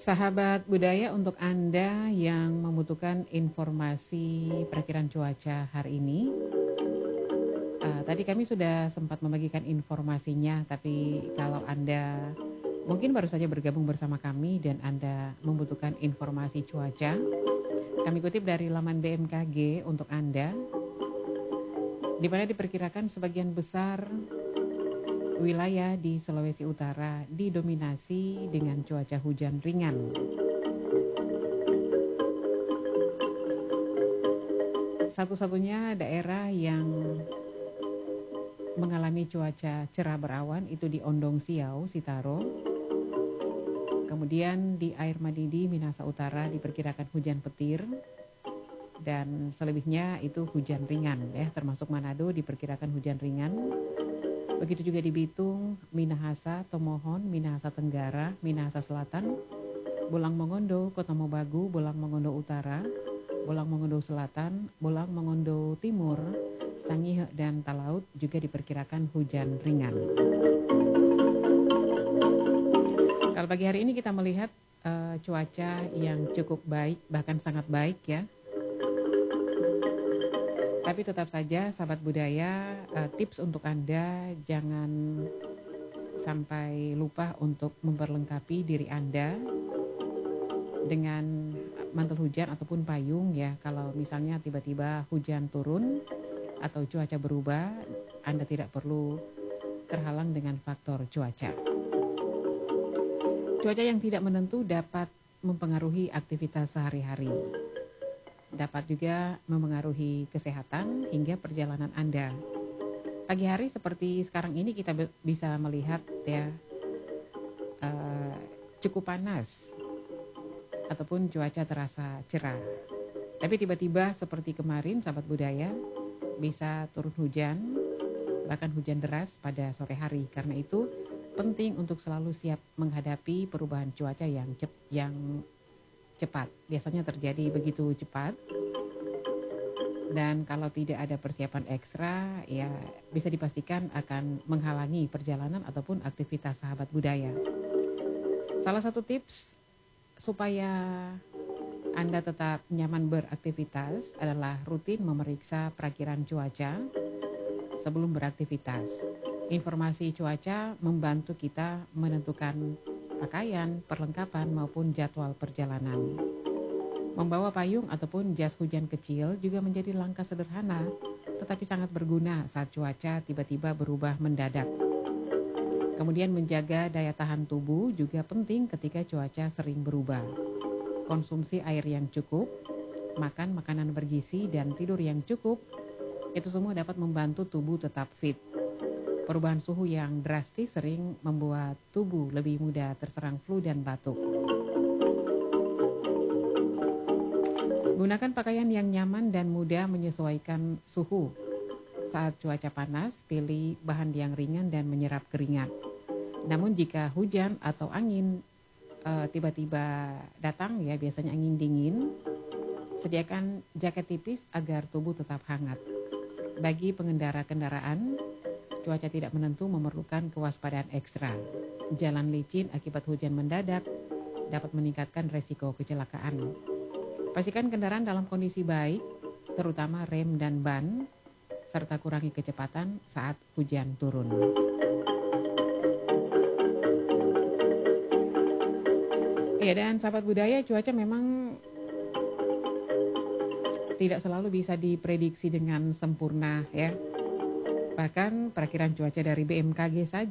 Sahabat budaya, untuk Anda yang membutuhkan informasi perakiraan cuaca hari ini, tadi kami sudah sempat membagikan informasinya, tapi kalau Anda mungkin baru saja bergabung bersama kami dan Anda membutuhkan informasi cuaca, kami kutip dari laman BMKG untuk Anda, di mana diperkirakan sebagian besar wilayah di Sulawesi Utara didominasi dengan cuaca hujan ringan. Satu-satunya daerah yang mengalami cuaca cerah berawan itu di Ondong Siau, Sitaro. Kemudian di Air Madidi, Minahasa Utara diperkirakan hujan petir. Dan selebihnya itu hujan ringan ya, termasuk Manado diperkirakan hujan ringan. Begitu juga di Bitung, Minahasa, Tomohon, Minahasa Tenggara, Minahasa Selatan, Bolang Mongondo, Kota Mobagu, Bolang Mongondo Utara, Bolang Mongondo Selatan, Bolang Mongondo Timur, Sangihe dan Talaut juga diperkirakan hujan ringan. Kalau pagi hari ini kita melihat cuaca yang cukup baik, bahkan sangat baik ya. Tapi tetap saja sahabat budaya, tips untuk Anda jangan sampai lupa untuk memperlengkapi diri Anda dengan mantel hujan ataupun payung ya. Kalau misalnya tiba-tiba hujan turun atau cuaca berubah, Anda tidak perlu terhalang dengan faktor cuaca. Cuaca yang tidak menentu dapat mempengaruhi aktivitas sehari-hari. Dapat juga memengaruhi kesehatan hingga perjalanan Anda. Pagi hari seperti sekarang ini kita bisa melihat ya cukup panas ataupun cuaca terasa cerah. Tapi tiba-tiba seperti kemarin sahabat budaya bisa turun hujan, bahkan hujan deras pada sore hari. Karena itu penting untuk selalu siap menghadapi perubahan cuaca yang cepat. Biasanya terjadi begitu cepat. Dan kalau tidak ada persiapan ekstra, ya bisa dipastikan akan menghalangi perjalanan ataupun aktivitas sahabat budaya. Salah satu tips supaya Anda tetap nyaman beraktivitas adalah rutin memeriksa perakiraan cuaca sebelum beraktivitas. Informasi cuaca membantu kita menentukan pakaian, perlengkapan maupun jadwal perjalanan. Membawa payung ataupun jas hujan kecil juga menjadi langkah sederhana, tetapi sangat berguna saat cuaca tiba-tiba berubah mendadak. Kemudian menjaga daya tahan tubuh juga penting ketika cuaca sering berubah. Konsumsi air yang cukup, makan makanan bergizi, dan tidur yang cukup, itu semua dapat membantu tubuh tetap fit. Perubahan suhu yang drastis sering membuat tubuh lebih mudah terserang flu dan batuk. Gunakan pakaian yang nyaman dan mudah menyesuaikan suhu. Saat cuaca panas, pilih bahan yang ringan dan menyerap keringat. Namun jika hujan atau angin tiba-tiba datang ya, biasanya angin dingin, sediakan jaket tipis agar tubuh tetap hangat. Bagi pengendara kendaraan, cuaca tidak menentu memerlukan kewaspadaan ekstra. Jalan licin akibat hujan mendadak dapat meningkatkan resiko kecelakaan. Pastikan kendaraan dalam kondisi baik, terutama rem dan ban, serta kurangi kecepatan saat hujan turun. Ya, dan sahabat budaya, cuaca memang tidak selalu bisa diprediksi dengan sempurna ya. Bahkan perakiraan cuaca dari BMKG saja